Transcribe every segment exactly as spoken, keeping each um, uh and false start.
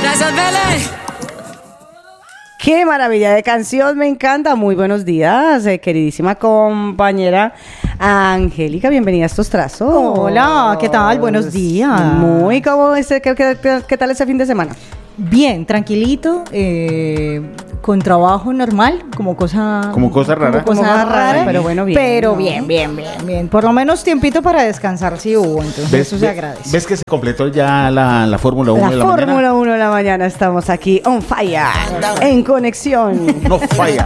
Gracias, Vélez. Qué maravilla de canción, me encanta. Muy buenos días, eh, queridísima compañera Angélica, bienvenida a Estos Trazos. Hola, ¿qué tal? Buenos días. Muy, ¿cómo es, qué, qué, qué, qué tal ese fin de semana? Bien, tranquilito, eh, con trabajo normal, como cosa... Como cosa rara. Como cosa Como rara, rara, pero bueno, bien, Pero ¿no? bien, bien, bien, bien. Por lo menos tiempito para descansar sí hubo, entonces eso se agradece. ¿Ves que se completó ya la, la Fórmula uno La de la mañana? Fórmula uno de la mañana, estamos aquí on fire, en conexión. No falla.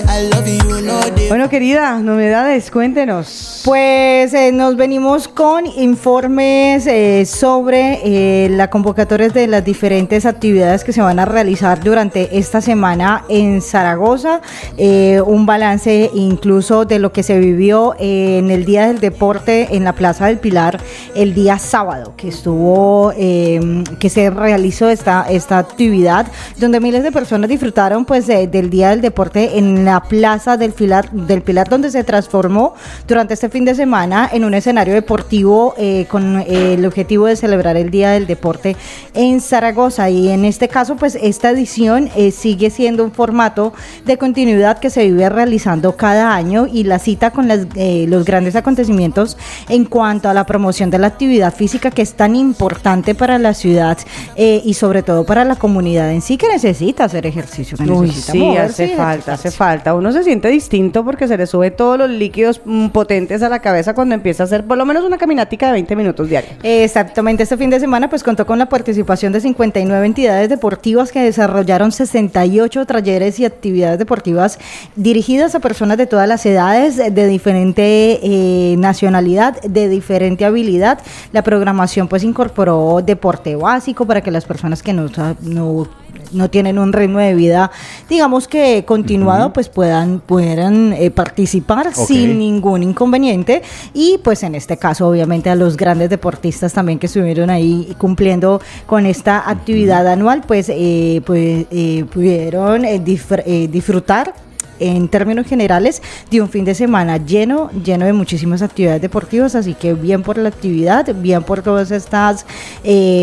Bueno, querida, novedades, cuéntenos. Pues eh, nos venimos con informes eh, sobre eh, la convocatoria de las diferentes actividades que se van a realizar durante esta semana en Zaragoza, eh, un balance incluso de lo que se vivió eh, en el Día del Deporte en la Plaza del Pilar el día sábado, que estuvo, eh, que se realizó esta, esta actividad, donde miles de personas disfrutaron pues eh, del Día del Deporte en la Plaza del Pilar, del Pilar, donde se transformó durante este fin de semana en un escenario deportivo eh, con eh, el objetivo de celebrar el Día del Deporte en Zaragoza. Y en este caso pues esta edición eh, sigue siendo un formato de continuidad que se vive realizando cada año, y la cita con las, eh, los grandes acontecimientos en cuanto a la promoción de la actividad física, que es tan importante para la ciudad eh, y sobre todo para la comunidad en sí, que necesita hacer ejercicio, que Uy, necesita sí, moverse hace y falta, ejercitarse. hace falta. Uno se siente distinto porque se le sube todos los líquidos mm, potentes a la cabeza cuando empieza a hacer por lo menos una caminatica de veinte minutos diaria. Exactamente, este fin de semana pues contó con la participación de cincuenta y nueve entidades deportivas que desarrollaron sesenta y ocho talleres y actividades deportivas dirigidas a personas de todas las edades, de diferente eh, nacionalidad, de diferente habilidad. La programación pues incorporó deporte básico para que las personas que no, no no tienen un ritmo de vida, digamos que continuado, uh-huh. pues puedan, puedan eh, participar okay. sin ningún inconveniente. Y pues en este caso obviamente a los grandes deportistas también que estuvieron ahí cumpliendo con esta actividad uh-huh. anual, pues, eh, pues eh, pudieron eh, disfr- eh, disfrutar en términos generales de un fin de semana lleno, lleno de muchísimas actividades deportivas, así que bien por la actividad, bien por todos estas, eh,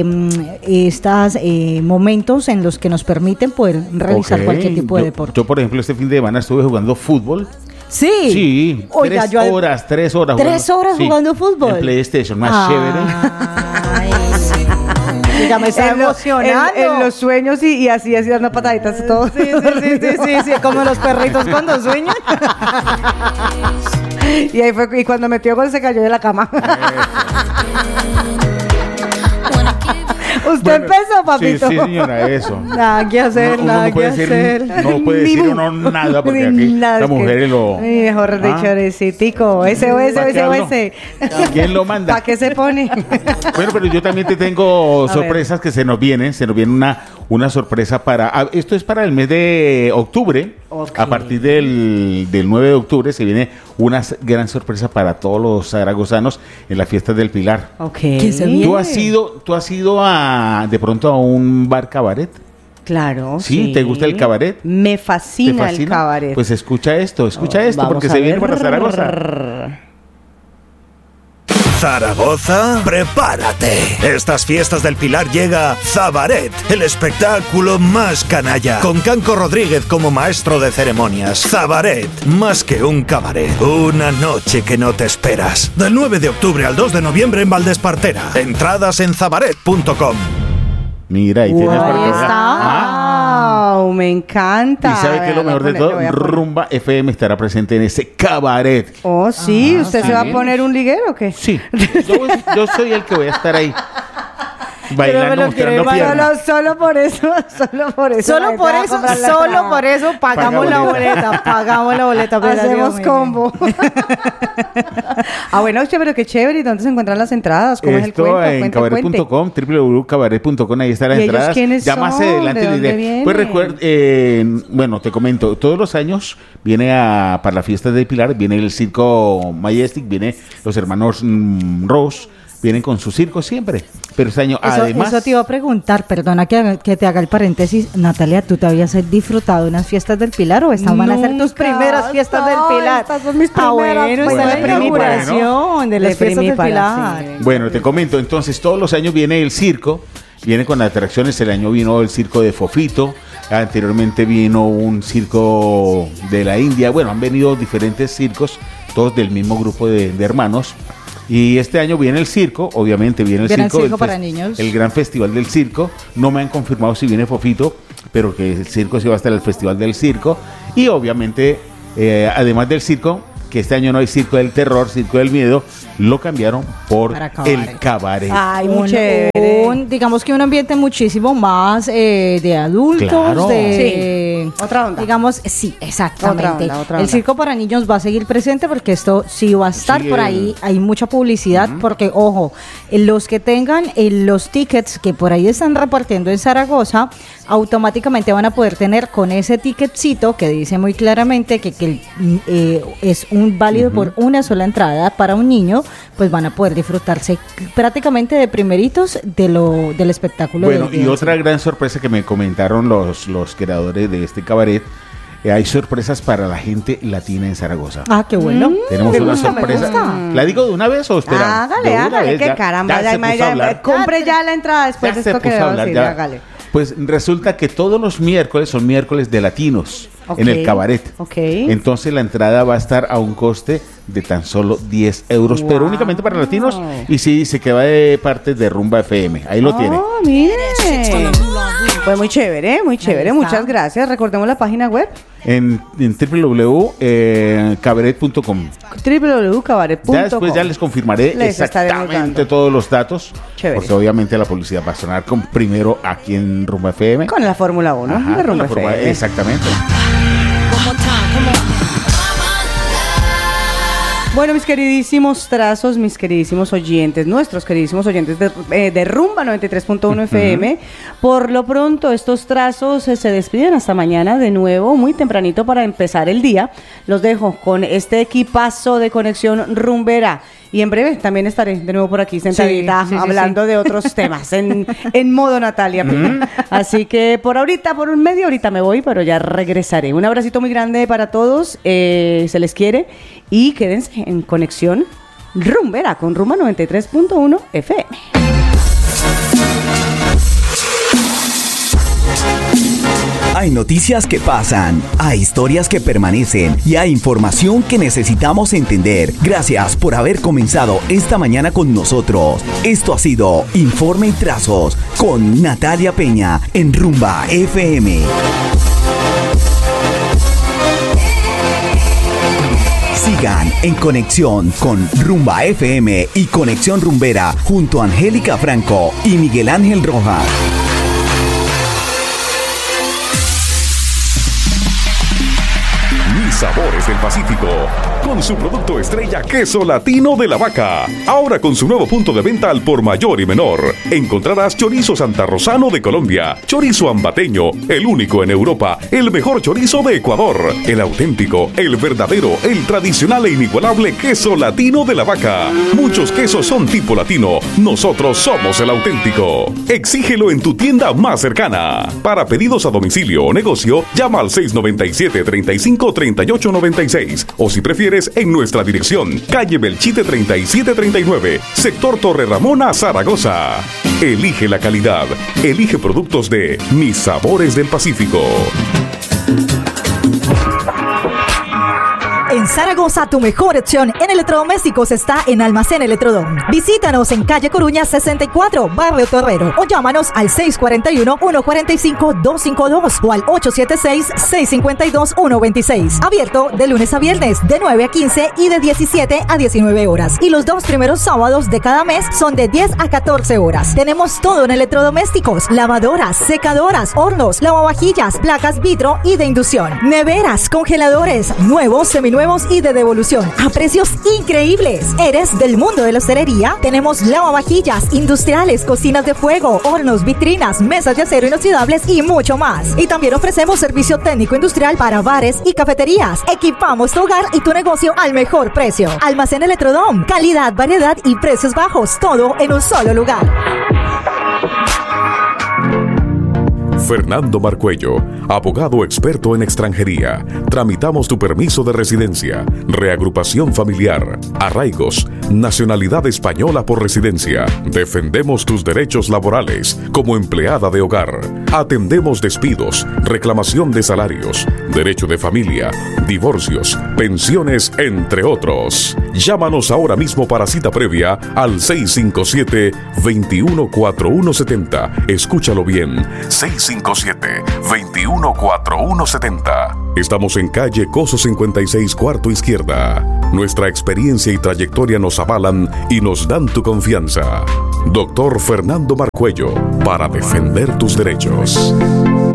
estas eh, momentos en los que nos permiten poder realizar okay. cualquier tipo yo, de deporte. Yo, por ejemplo, este fin de semana estuve jugando fútbol. Sí. Sí, Oiga, tres yo al... horas, tres horas. Tres jugando, horas sí, jugando fútbol. En PlayStation, más Ay. chévere. Ya me está en emocionando. Lo, en, en los sueños y, y así, así dando pataditas y todo. Sí, sí, sí, sí, sí, sí, como los perritos cuando sueñan. Y ahí fue, y cuando metió gol se cayó de la cama. ¿Usted bueno, empezó, papito? Sí, sí, señora, eso. Nada que hacer, no, nada no que decir, hacer. No puede decir uno nada, porque aquí nada las mujeres que, lo... Mejor ¿Ah? dicho, necesitico. S O S, S O S. ¿Quién lo manda? ¿Para qué se pone? Bueno, pero yo también te tengo A sorpresas ver. que se nos vienen. Se nos viene una, una sorpresa para... ah, esto es para el mes de octubre. Okay. A partir del, del nueve de octubre se viene una gran sorpresa para todos los zaragozanos en las fiestas del Pilar. Ok. ¿Qué se viene? ¿Tú has ido, tú has ido a, de pronto a un bar cabaret? Claro, ¿Sí? sí. ¿Te gusta el cabaret? Me fascina, fascina el cabaret. Pues escucha esto, escucha oh, esto, porque se viene para Zaragoza. Zaragoza, prepárate. Estas fiestas del Pilar llega Zabaret, el espectáculo más canalla, con Canco Rodríguez como maestro de ceremonias. Zabaret, más que un cabaret, una noche que no te esperas. Del nueve de octubre al dos de noviembre en Valdespartera. Entradas en zabaret punto com. Mira, ahí tienes Ahí para está. Ah. Wow, me encanta. Y sabe que lo mejor de todo, Rumba F M estará presente en ese cabaret. Oh, sí, Ah, ¿usted sí. se va a poner un liguero o qué? Sí, yo, yo soy el que voy a estar ahí. Bailando, mostrando piernas. Solo, solo por eso, solo por eso. Solo por eso, solo por eso pagamos Paga la boleta. boleta, pagamos la boleta. Pues, hacemos Dios mío. combo. Ah, bueno, chévere, qué chévere. ¿Y dónde se encuentran las entradas? ¿Cómo es el Esto cuento? en Cuente, cabaret cuente. punto com, doble u doble u doble u punto cabaret punto com, ahí están las ¿Y ellos entradas. quiénes Ya más son? adelante ¿De les dónde diré. vienen? Pues recuerda, eh, bueno, te comento, todos los años viene a, para la fiesta de Pilar, viene el Circo Majestic, viene los hermanos mm, Rose, vienen con su circo siempre. Pero este año, Eso, además... eso te iba a preguntar, perdona que, haga- que te haga el paréntesis. Natalia, ¿tú te habías disfrutado de unas fiestas del Pilar o estas van a ser tus Nunca. primeras fiestas No, del Pilar? estas son mis Ah, primeras, bueno, pues, está de la primípara, inauguración de las De fiestas del primípara, Pilar. sí. Bueno, te comento, entonces todos los años viene el circo viene con atracciones. El año vino el circo de Fofito, anteriormente vino un circo de la India. Bueno, han venido diferentes circos, todos del mismo grupo de, de hermanos. Y este año viene el circo, obviamente viene el Viene circo, el circo el, para niños. El gran festival del circo. No me han confirmado si viene Fofito, pero que el circo sí va a estar el festival del circo. Y obviamente, eh, además del circo, que este año no hay circo del terror, circo del miedo, lo cambiaron por el cabaret. Ay, un, muy chévere. un- digamos que un ambiente muchísimo más eh, de adultos, Claro. de Sí, otra onda. Digamos, sí, exactamente. Otra onda, otra El onda. circo para niños va a seguir presente porque esto sí va a estar Sí, por el- ahí. Hay mucha publicidad porque, ojo, eh, los que tengan eh, los tickets que por ahí están repartiendo en Zaragoza, automáticamente van a poder tener con ese ticketcito que dice muy claramente que, que mm, eh, es un válido por una sola entrada para un niño, pues van a poder disfrutarse prácticamente de primeritos de lo del espectáculo. Bueno, del y día. otra gran sorpresa que me comentaron los, los creadores de este cabaret, eh, hay sorpresas para la gente latina en Zaragoza. Ah, qué bueno. Tenemos me una gusta, me sorpresa. gusta. ¿La digo de una vez o espera? Hágale, De una hágale, vez, que ya- caramba, ya ya, se ya, puso ya, a hablar. compre ya la entrada después Ya de se esto que puso le a voy a hablar, decir, ya. hágale. Pues resulta que todos los miércoles son miércoles de latinos Ok, en el cabaret. ok. Entonces la entrada va a estar a un coste de tan solo diez euros, pero Wow. únicamente para latinos. Y sí, se queda de parte de Rumba F M. Ahí lo tiene. Oh, mire. Pues muy chévere, muy chévere. Ahí está. Muchas gracias. Recordemos la página web En, en w w w punto cabaret punto com. w w w punto cabaret punto com. Ya después ya les confirmaré Les estaremos exactamente dando. todos los datos. Chévere. Porque obviamente la publicidad va a sonar con primero aquí en Rumba F M. Con la Fórmula uno Ajá, de con Rumba la forma- F M. Exactamente. Bueno, mis queridísimos trazos, mis queridísimos oyentes, nuestros queridísimos oyentes de, eh, de Rumba noventa y tres punto uno F M, por lo pronto estos trazos eh, se despiden hasta mañana de nuevo, muy tempranito para empezar el día. Los dejo con este equipazo de Conexión Rumbera. Y en breve también estaré de nuevo por aquí sentadita Sí, sí, sí, hablando sí. de otros temas en, en modo Natalia. Así que por ahorita, por un medio ahorita me voy, pero ya regresaré. Un abracito muy grande para todos, eh, se les quiere y quédense en Conexión Rumbera con Rumba noventa y tres punto uno F M. Hay noticias que pasan, hay historias que permanecen y hay información que necesitamos entender. Gracias por haber comenzado esta mañana con nosotros. Esto ha sido Informe y Trazos con Natalia Peña en Rumba F M. Sigan en conexión con Rumba F M y Conexión Rumbera junto a Angélica Franco y Miguel Ángel Rojas. Mis Sabores del Pacífico, con su producto estrella Queso Latino de la Vaca. Ahora con su nuevo punto de venta al por mayor y menor. Encontrarás chorizo santarrosano de Colombia, chorizo ambateño, el único en Europa, el mejor chorizo de Ecuador, el auténtico, el verdadero, el tradicional e inigualable Queso Latino de la Vaca. Muchos quesos son tipo latino, nosotros somos el auténtico. Exígelo en tu tienda más cercana. Para pedidos a domicilio o negocio, llama al seis noventa y siete, treinta y cinco, treinta y ocho noventa y seis o si prefieres en nuestra dirección, calle Belchite treinta y siete treinta y nueve, sector Torre Ramona, Zaragoza. Elige la calidad, elige productos de Mis Sabores del Pacífico. En Zaragoza, tu mejor opción en electrodomésticos está en Almacén Electrodón. Visítanos en calle Coruña sesenta y cuatro, Barrio Torrero, o llámanos al seis cuatro uno, uno cuatro cinco, dos cinco dos o al ocho siete seis, seis cinco dos, uno dos seis. Abierto de lunes a viernes de nueve a quince y de diecisiete a diecinueve horas. Y los dos primeros sábados de cada mes son de diez a catorce horas. Tenemos todo en electrodomésticos: lavadoras, secadoras, hornos, lavavajillas, placas vitro y de inducción, neveras, congeladores, nuevos, seminuevos y de devolución a precios increíbles. ¿Eres del mundo de la hostelería? Tenemos lavavajillas industriales, cocinas de fuego, hornos, vitrinas, mesas de acero inoxidables y mucho más. Y también ofrecemos servicio técnico industrial para bares y cafeterías. Equipamos tu hogar y tu negocio al mejor precio. Almacén Electrodom, calidad, variedad y precios bajos, todo en un solo lugar. Fernando Marcuello, abogado experto en extranjería. Tramitamos tu permiso de residencia, reagrupación familiar, arraigos, nacionalidad española por residencia. Defendemos tus derechos laborales como empleada de hogar. Atendemos despidos, reclamación de salarios, derecho de familia, divorcios, pensiones, entre otros. Llámanos ahora mismo para cita previa al seis cinco siete, dos uno cuatro uno siete cero. Escúchalo bien, seis cinco siete, dos uno cuatro uno siete cero. Estamos en calle Coso cincuenta y seis, cuarto izquierda. Nuestra experiencia y trayectoria nos avalan y nos dan tu confianza. Doctor Fernando Marcuello, para defender tus derechos.